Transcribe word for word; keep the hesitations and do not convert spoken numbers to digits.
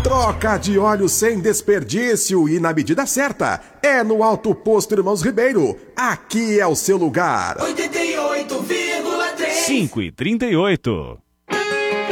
Troca de óleo sem desperdício e na medida certa. É no Auto Posto Irmãos Ribeiro. Aqui é o seu lugar. oitenta e oito vírgula três cinco e trinta e oito.